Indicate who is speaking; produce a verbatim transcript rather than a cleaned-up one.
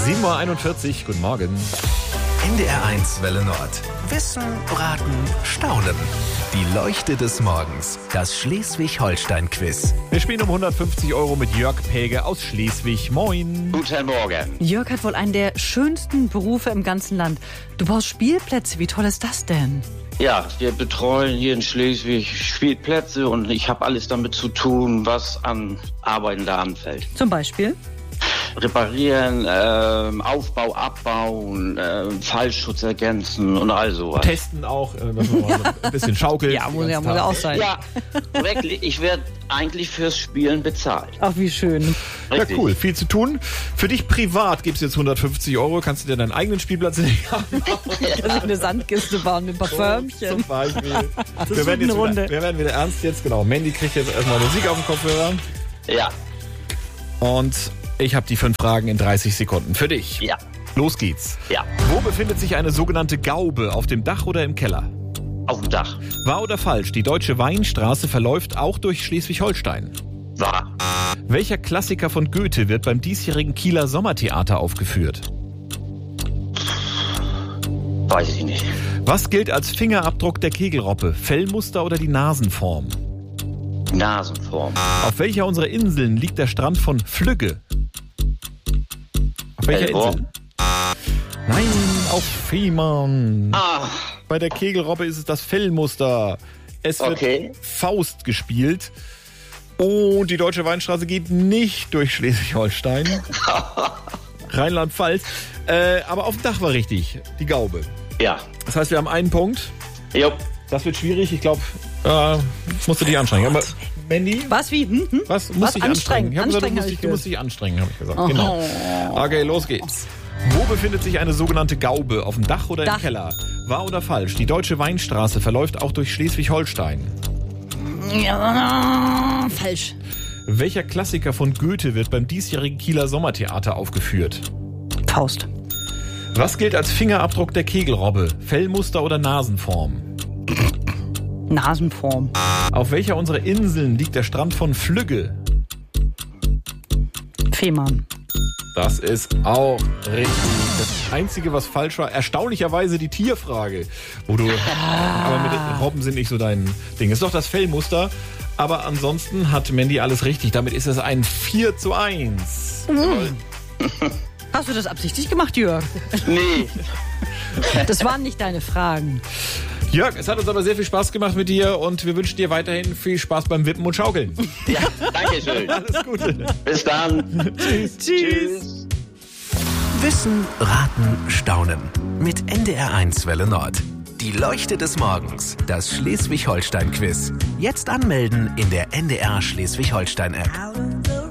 Speaker 1: sieben Uhr einundvierzig, guten Morgen.
Speaker 2: N D R eins Welle Nord. Wissen, raten, staunen. Die Leuchte des Morgens. Das Schleswig-Holstein-Quiz.
Speaker 1: Wir spielen um hundertfünfzig Euro mit Jörg Päge aus Schleswig. Moin.
Speaker 3: Guten Morgen.
Speaker 4: Jörg hat wohl einen der schönsten Berufe im ganzen Land. Du baust Spielplätze. Wie toll ist das denn?
Speaker 3: Ja, wir betreuen hier in Schleswig Spielplätze und ich habe alles damit zu tun, was an Arbeiten da anfällt.
Speaker 4: Zum Beispiel?
Speaker 3: Reparieren, äh, Aufbau, Abbau, äh, Fallschutz ergänzen und all sowas.
Speaker 1: Testen auch, äh, dass man mal ein bisschen schaukelt.
Speaker 4: Ja, muss ja, muss ja auch sein.
Speaker 3: Ja, wirklich, ich werde eigentlich fürs Spielen bezahlt.
Speaker 4: Ach, wie schön.
Speaker 1: Ja,
Speaker 3: Richtig.
Speaker 1: cool, viel zu tun. Für dich privat gibt es jetzt hundertfünfzig Euro. Kannst du dir deinen eigenen Spielplatz legen?
Speaker 4: Also eine Sandkiste bauen mit ein paar Förmchen.
Speaker 1: Zum Beispiel.
Speaker 4: Das
Speaker 1: Wir
Speaker 4: wird
Speaker 1: werden,
Speaker 4: eine
Speaker 1: jetzt
Speaker 4: Runde.
Speaker 1: wieder, wir werden wieder ernst jetzt, genau. Mandy kriegt jetzt erstmal Musik auf den Kopfhörer.
Speaker 3: Ja,
Speaker 1: Und ich habe die fünf Fragen in dreißig Sekunden für dich.
Speaker 3: ja,
Speaker 1: Los geht's.
Speaker 3: ja.
Speaker 1: Wo befindet sich eine sogenannte Gaube? Auf dem Dach oder im Keller?
Speaker 3: Auf dem Dach.
Speaker 1: Wahr oder falsch? Die Deutsche Weinstraße verläuft auch durch Schleswig-Holstein.
Speaker 3: Wahr.
Speaker 1: Welcher Klassiker von Goethe wird beim diesjährigen Kieler Sommertheater aufgeführt?
Speaker 3: Weiß ich nicht.
Speaker 1: Was gilt als Fingerabdruck der Kegelrobbe? Fellmuster oder die Nasenform?
Speaker 3: Nasenform.
Speaker 1: Auf welcher unserer Inseln liegt der Strand von Flügge? Auf welcher
Speaker 3: Elborn.
Speaker 1: Insel? Nein, auf Fehmarn.
Speaker 3: Ah,
Speaker 1: Bei der Kegelrobbe ist es das Fellmuster. Es wird
Speaker 3: Okay.
Speaker 1: Faust gespielt. Und die Deutsche Weinstraße geht nicht durch Schleswig-Holstein. Rheinland-Pfalz. Äh, aber auf dem Dach war richtig, die Gaube.
Speaker 3: ja.
Speaker 1: Das heißt, wir haben einen Punkt.
Speaker 3: Jupp.
Speaker 1: Das wird schwierig. Ich glaube, äh, musst du dich anstrengen. Aber Mandy,
Speaker 4: Was, wie? Hm, hm?
Speaker 1: was? Musst
Speaker 4: Was?
Speaker 1: dich
Speaker 4: Anstrengen.
Speaker 1: anstrengen. Ich hab gesagt, du
Speaker 4: Anstrengen
Speaker 1: musst
Speaker 4: hab
Speaker 1: dich,
Speaker 4: ich
Speaker 1: du musst dich anstrengen, habe ich gesagt. Genau. Okay, los geht's. Wo befindet sich eine sogenannte Gaube? Auf dem Dach oder
Speaker 4: Dach.
Speaker 1: im Keller? Wahr oder falsch? Die Deutsche Weinstraße verläuft auch durch Schleswig-Holstein.
Speaker 4: Ja, falsch.
Speaker 1: Welcher Klassiker von Goethe wird beim diesjährigen Kieler Sommertheater aufgeführt?
Speaker 4: Faust.
Speaker 1: Was gilt als Fingerabdruck der Kegelrobbe? Fellmuster oder Nasenform?
Speaker 4: Nasenform.
Speaker 1: Auf welcher unserer Inseln liegt der Strand von Flügge?
Speaker 4: Fehmarn.
Speaker 1: Das ist auch richtig. Das Einzige, was falsch war, erstaunlicherweise die Tierfrage. Wo du, aber mit den Robben sind nicht so dein Ding. Ist doch das Fellmuster. Aber ansonsten hat Mandy alles richtig. Damit ist es ein vier zu eins.
Speaker 4: Hast du das absichtlich gemacht, Jörg?
Speaker 3: Nee.
Speaker 4: Das waren nicht deine Fragen.
Speaker 1: Jörg, es hat uns aber sehr viel Spaß gemacht mit dir und wir wünschen dir weiterhin viel Spaß beim Wippen und Schaukeln.
Speaker 3: Ja, danke schön.
Speaker 1: Alles Gute.
Speaker 3: Bis dann.
Speaker 1: Tschüss.
Speaker 3: Tschüss.
Speaker 2: Wissen, raten, staunen. Mit N D R eins Welle Nord. Die Leuchte des Morgens. Das Schleswig-Holstein-Quiz. Jetzt anmelden in der N D R Schleswig-Holstein-App.